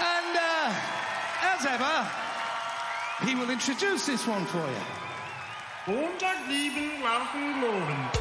And as ever, he will introduce this one for you. Montag, lieben Glauben, Gloren.